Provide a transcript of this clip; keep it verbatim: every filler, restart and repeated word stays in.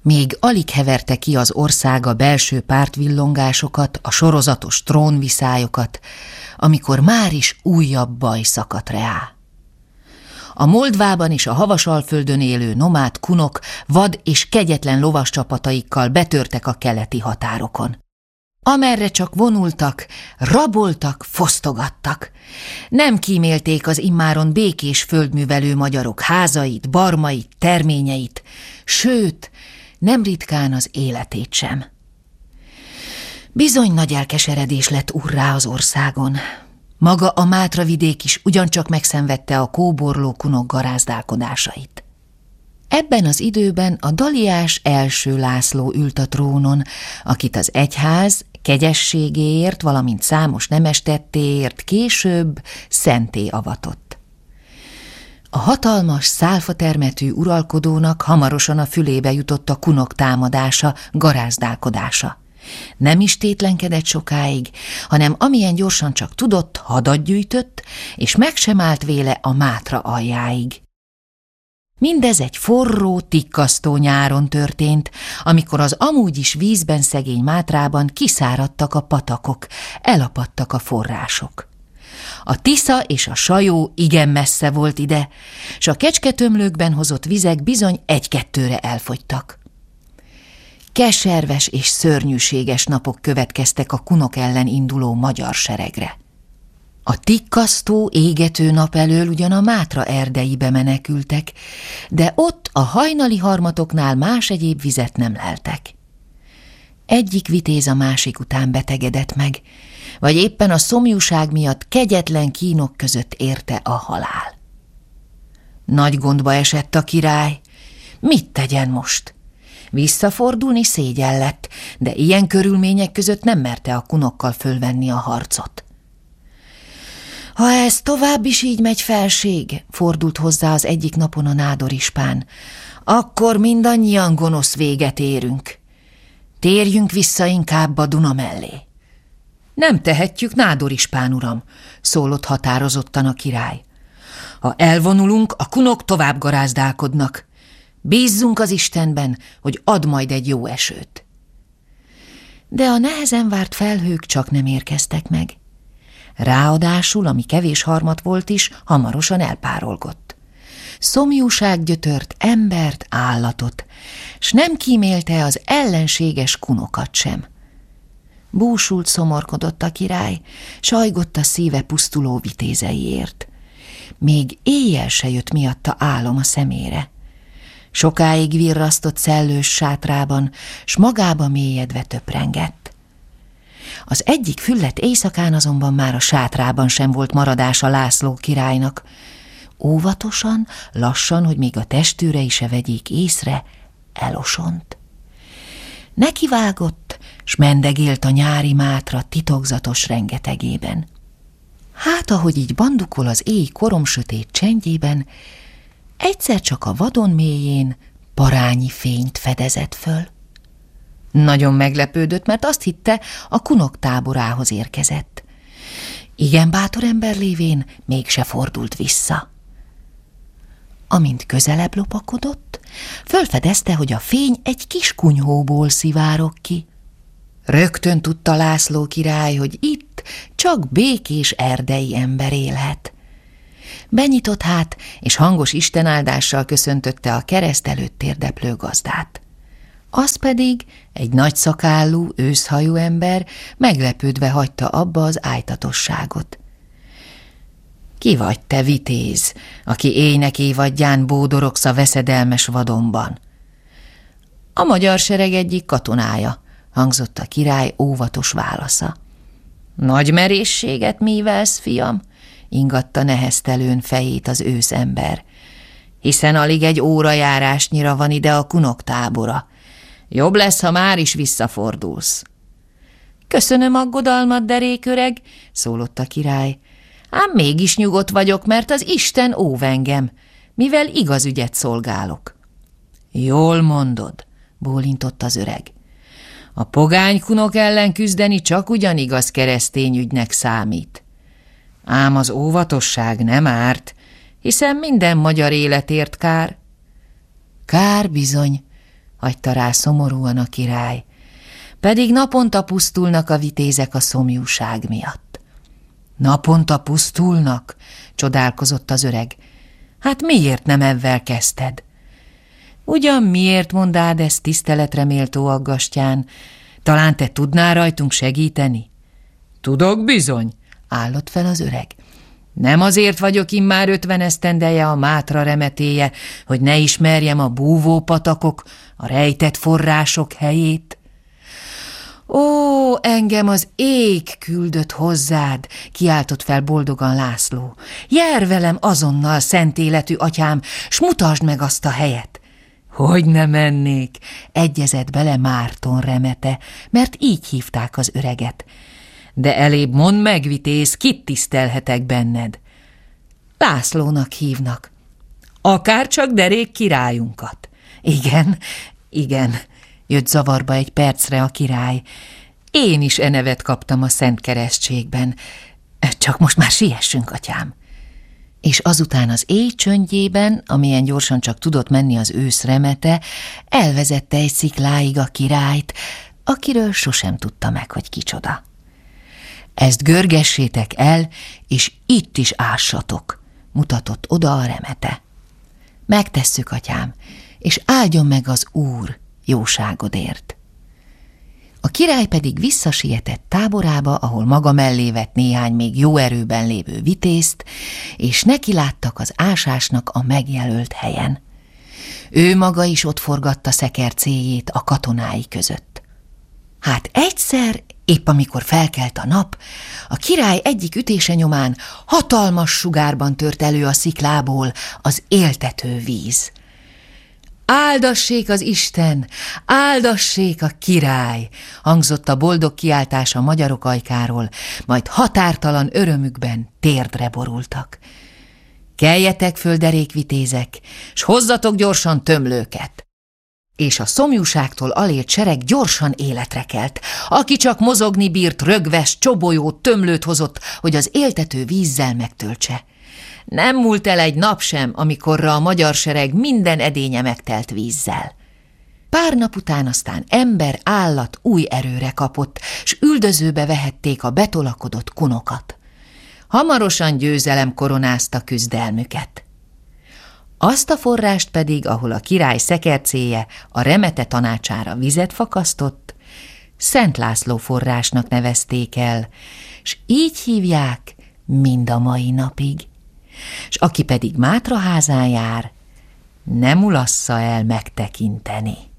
Még alig heverte ki az ország a belső pártvillongásokat, a sorozatos trónviszályokat, amikor már is újabb baj szakadt rá. A Moldvában és a Havasalföldön élő nomád kunok vad és kegyetlen lovas csapataikkal betörtek a keleti határokon. Amerre csak vonultak, raboltak, fosztogattak. Nem kímélték az immáron békés földművelő magyarok házait, barmait, terményeit, sőt, nem ritkán az életét sem. Bizony nagy elkeseredés lett urrá az országon. Maga a Mátravidék is ugyancsak megszenvedte a kóborló kunok garázdálkodásait. Ebben az időben a Daliás első László ült a trónon, akit az egyház kegyességéért, valamint számos nemes tettéért később szenté avatott. A hatalmas, szálfatermetű uralkodónak hamarosan a fülébe jutott a kunok támadása, garázdálkodása. Nem is tétlenkedett sokáig, hanem amilyen gyorsan csak tudott, hadat gyűjtött, és meg sem állt véle a Mátra aljáig. Mindez egy forró, tikkasztó nyáron történt, amikor az amúgy is vízben szegény Mátrában kiszáradtak a patakok, elapadtak a források. A Tisza és a Sajó igen messze volt ide, s a kecsketömlőkben hozott vizek bizony egy-kettőre elfogytak. Keserves és szörnyűséges napok következtek a kunok ellen induló magyar seregre. A tikkasztó, égető nap elől ugyan a Mátra erdeibe menekültek, de ott a hajnali harmatoknál más egyéb vizet nem leltek. Egyik vitéz a másik után betegedett meg, vagy éppen a szomjúság miatt kegyetlen kínok között érte a halál. Nagy gondba esett a király. Mit tegyen most? Visszafordulni szégyen lett, de ilyen körülmények között nem merte a kunokkal fölvenni a harcot. Ha ez tovább is így megy, felség, fordult hozzá az egyik napon a nádorispán, akkor mindannyian gonosz véget érünk. Térjünk vissza inkább a Duna mellé. Nem tehetjük, nádorispán uram, szólott határozottan a király. Ha elvonulunk, a kunok tovább garázdálkodnak. Bízzunk az Istenben, hogy ad majd egy jó esőt. De a nehezen várt felhők csak nem érkeztek meg. Ráadásul, ami kevés harmat volt is, hamarosan elpárolgott. Szomjúság gyötört embert, állatot, s nem kímélte az ellenséges kunokat sem. Búsult szomorkodott a király, sajgott a szíve pusztuló vitézeiért. Még éjjel se jött miatta álom a szemére. Sokáig virrasztott szellős sátrában, s magába mélyedve töprengett. Az egyik füllet éjszakán azonban már a sátrában sem volt maradása László királynak. Óvatosan, lassan, hogy még a testőrei se vegyék észre, elosont. Nekivágott, s mendegélt a nyári Mátra titokzatos rengetegében. Hát, ahogy így bandukol az éj koromsötét csendjében, egyszer csak a vadon mélyén parányi fényt fedezett föl. Nagyon meglepődött, mert azt hitte, a kunok táborához érkezett. Igen bátor ember lévén mégse fordult vissza. Amint közelebb lopakodott, fölfedezte, hogy a fény egy kis kunyhóból szivárog ki. Rögtön tudta László király, hogy itt csak békés erdei ember élhet. Benyitott hát, és hangos istenáldással köszöntötte a kereszt előtt térdeplő gazdát. Az pedig egy nagy szakállú, őszhajú ember meglepődve hagyta abba az ájtatosságot. Ki vagy te, vitéz, aki éjnek évadján bódorogsz a veszedelmes vadonban? A magyar sereg egyik katonája, hangzott a király óvatos válasza. Nagy merészséget mívelsz, fiam? Ingatta neheztelőn fejét az őszember. Hiszen alig egy órajárásnyira van ide a kunok tábora. Jobb lesz, ha már is visszafordulsz. Köszönöm aggodalmat, deréköreg, szólott a király. Ám mégis nyugodt vagyok, mert az Isten óv engem, mivel igaz ügyet szolgálok. Jól mondod, bólintott az öreg. A pogány kunok ellen küzdeni csak ugyanigaz keresztény ügynek számít. Ám az óvatosság nem árt, hiszen minden magyar életért kár. Kár bizony, hagyta rá szomorúan a király, pedig naponta pusztulnak a vitézek a szomjúság miatt. Naponta pusztulnak? Csodálkozott az öreg. Hát miért nem evvel kezdted? Ugyan miért mondád ezt tiszteletre méltó aggastyán? Talán te tudnál rajtunk segíteni? Tudok bizony, állott fel az öreg. Nem azért vagyok immár ötven esztendeje a Mátra remetéje, hogy ne ismerjem a búvópatakok, a rejtett források helyét. Ó, engem az ég küldött hozzád, kiáltott fel boldogan László. Jár velem azonnal, szent életű atyám, s mutasd meg azt a helyet. Hogy ne mennék, egyezett bele Márton remete, mert így hívták az öreget. De elébb mondd meg, vitéz, kit tisztelhetek benned? Lászlónak hívnak. Akárcsak derék királyunkat. Igen, igen, jött zavarba egy percre a király. Én is e nevet kaptam a Szent Keresztségben. Csak most már siessünk, atyám. És azután az éj csöndjében, amilyen gyorsan csak tudott menni az ősz remete, elvezette egy szikláig a királyt, akiről sosem tudta meg, hogy kicsoda. Ezt görgessétek el, és itt is ássatok, mutatott oda a remete. Megtesszük, atyám, és áldjon meg az Úr jóságodért. A király pedig visszasietett táborába, ahol maga mellé vett néhány még jó erőben lévő vitézt, és neki láttak az ásásnak a megjelölt helyen. Ő maga is ott forgatta szekercéjét a katonái között. Hát egyszer, épp amikor felkelt a nap, a király egyik ütése nyomán hatalmas sugárban tört elő a sziklából az éltető víz. Áldassék az Isten, áldassék a király, hangzott a boldog kiáltás a magyarok ajkáról, majd határtalan örömükben térdre borultak. Keljetek föl, derékvitézek, s hozzatok gyorsan tömlőket! És a szomjúságtól alért sereg gyorsan életre kelt. Aki csak mozogni bírt, rögves, csobolyót, tömlőt hozott, hogy az éltető vízzel megtöltse. Nem múlt el egy nap sem, amikorra a magyar sereg minden edénye megtelt vízzel. Pár nap után aztán ember, állat új erőre kapott, s üldözőbe vehették a betolakodott kunokat. Hamarosan győzelem koronázta küzdelmüket. Azt a forrást pedig, ahol a király szekercéje a remete tanácsára vizet fakasztott, Szent László forrásnak nevezték el, s így hívják mind a mai napig. S aki pedig Mátra házán jár, ne mulassza el megtekinteni.